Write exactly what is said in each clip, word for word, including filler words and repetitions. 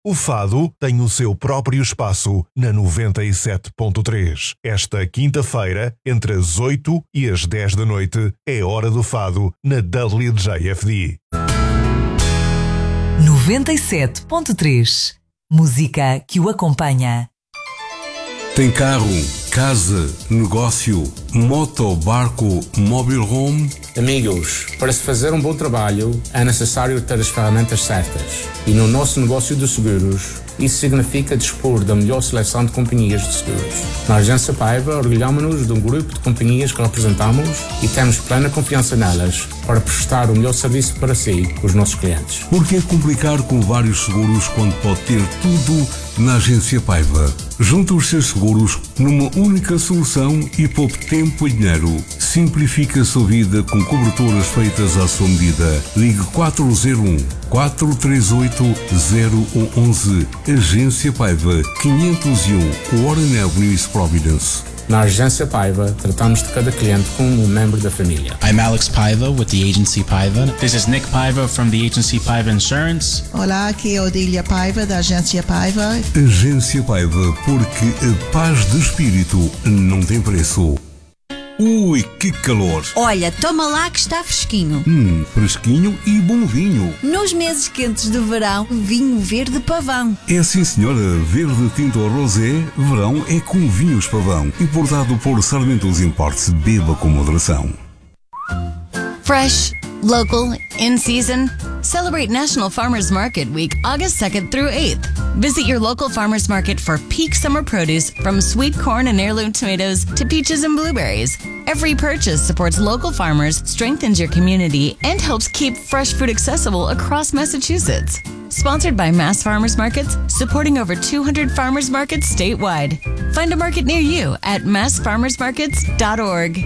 O fado tem o seu próprio espaço na noventa e sete ponto três. Esta quinta-feira, entre as oito e as dez da noite, é Hora do Fado na W J F D. noventa e sete ponto três. Música que o acompanha. Tem carro, casa, negócio, moto, barco, mobile home? Amigos, para se fazer um bom trabalho é necessário ter as ferramentas certas. E no nosso negócio de seguros, isso significa dispor da melhor seleção de companhias de seguros. Na Agência Paiva, orgulhamos-nos de um grupo de companhias que representamos e temos plena confiança nelas para prestar o melhor serviço para si, os nossos clientes. Por que complicar com vários seguros quando pode ter tudo na Agência Paiva? Junte os seus seguros numa única solução e poupe tempo e dinheiro. Simplifique a sua vida com coberturas feitas à sua medida. Ligue quatro zero um, quatro três oito, zero um um. Agência Paiva, quinhentos e um, Warren Avenue, East Providence. Na Agência Paiva, tratamos de cada cliente como um membro da família. I'm Alex Paiva with the Agency Paiva. This is Nick Paiva from the Agency Paiva Insurance. Olá, aqui é Odília Paiva da Agência Paiva. Agência Paiva, porque a paz de espírito não tem preço. Ui, que calor! Olha, toma lá que está fresquinho. Hum, fresquinho e bom vinho. Nos meses quentes do verão, vinho verde pavão. É sim, senhora. Verde tinto rosé, verão é com vinhos pavão. Importado por Sarmentos Imports. Beba com moderação. Fresh, local, in season. Celebrate National Farmers Market Week, August second through eighth. Visit your local farmers market for peak summer produce, from sweet corn and heirloom tomatoes to peaches and blueberries. Every purchase supports local farmers, strengthens your community, and helps keep fresh food accessible across Massachusetts. Sponsored by Mass Farmers Markets, supporting over two hundred farmers markets statewide. Find a market near you at mass farmers markets dot org.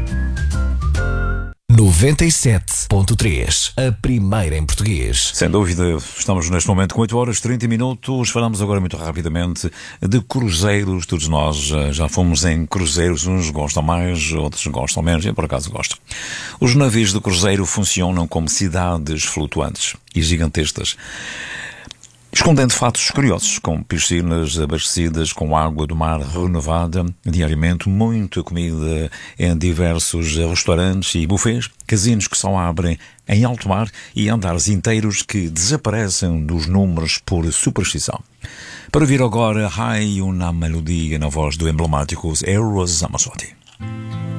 noventa e sete ponto três, a primeira em português. Sem dúvida, estamos neste momento com oito horas e trinta minutos. Falamos agora muito rapidamente de cruzeiros. Todos nós já fomos em cruzeiros, uns gostam mais, outros gostam menos, eu por acaso gosto. Os navios de cruzeiro funcionam como cidades flutuantes e gigantescas, escondendo fatos curiosos, com piscinas abastecidas com água do mar renovada diariamente, muita comida em diversos restaurantes e buffets, casinos que só abrem em alto mar e andares inteiros que desaparecem dos números por superstição. Para ouvir agora, Hai uma melodia na voz do emblemático Eros Ramazzotti.